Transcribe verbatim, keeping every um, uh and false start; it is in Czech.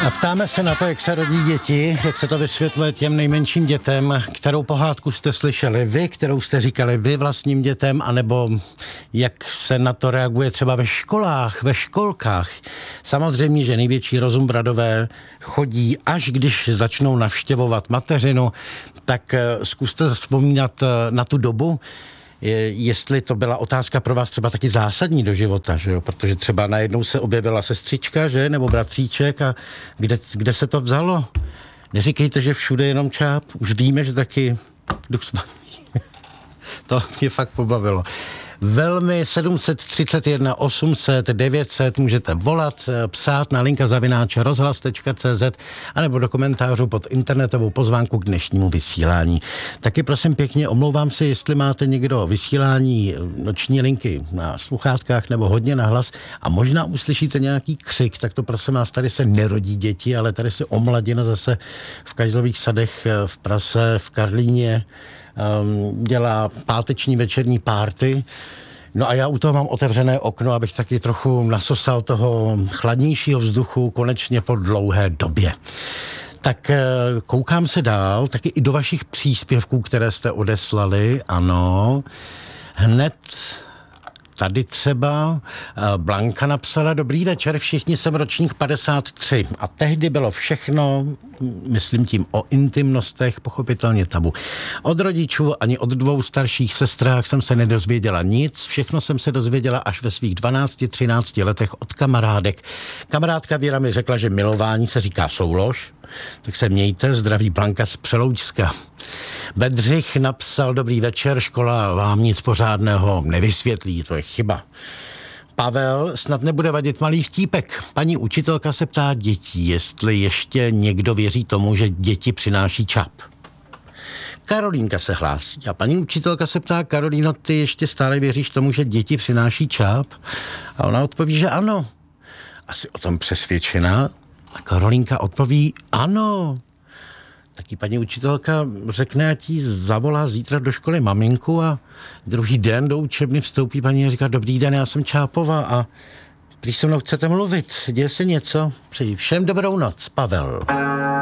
A ptáme se na to, jak se rodí děti, jak se to vysvětluje těm nejmenším dětem, kterou pohádku jste slyšeli vy, kterou jste říkali vy vlastním dětem, anebo jak se na to reaguje třeba ve školách, ve školkách. Samozřejmě, že největší rozumbradové chodí, až když začnou navštěvovat mateřinu, tak zkuste vzpomínat na tu dobu, jestli to byla otázka pro vás třeba taky zásadní do života, že jo? Protože třeba najednou se objevila sestřička, že? Nebo bratříček a kde, kde se to vzalo? Neříkejte, že všude jenom čáp. Už víme, že taky duch svatý. To mě fakt pobavilo. Velmi sedm set třicet jedna osm set devět set můžete volat, psát na linka zavináč rozhlas tečka cé zet anebo do komentářů pod internetovou pozvánku k dnešnímu vysílání. Taky prosím pěkně, omlouvám se, jestli máte někdo vysílání noční linky na sluchátkách nebo hodně nahlas a možná uslyšíte nějaký křik, tak to prosím vás, tady se nerodí děti, ale tady se omladina zase v Kažlových sadech v Praze, v Karlíně Um, dělá páteční večerní párty. No a já u toho mám otevřené okno, abych taky trochu nasosal toho chladnějšího vzduchu konečně po dlouhé době. Tak koukám se dál, taky i do vašich příspěvků, které jste odeslali, ano. Hned tady třeba Blanka napsala: dobrý večer, všichni, jsem ročník padesát tři a tehdy bylo všechno, myslím tím o intimnostech, pochopitelně tabu. Od rodičů ani od dvou starších sestrách jsem se nedozvěděla nic, všechno jsem se dozvěděla až ve svých dvanácti třinácti letech od kamarádek. Kamarádka Věra mi řekla, že milování se říká soulož, tak se mějte, zdraví Blanka z Přeloučska. Bedřich napsal: dobrý večer, škola vám nic pořádného nevysvětlí, to je chyba. Pavel: snad nebude vadit malý vtípek. Paní učitelka se ptá dětí, jestli ještě někdo věří tomu, že děti přináší čap. Karolínka se hlásí a paní učitelka se ptá: Karolíno, ty ještě stále věříš tomu, že děti přináší čap? A ona odpoví, že ano. Asi o tom přesvědčená? A Karolínka odpoví: ano. Taky paní učitelka řekne, ať jí zavolá zítra do školy maminku a druhý den do učebny vstoupí paní a říká: dobrý den, já jsem Čápová a když se mnou chcete mluvit, děje se něco? Přeji všem dobrou noc, Pavel.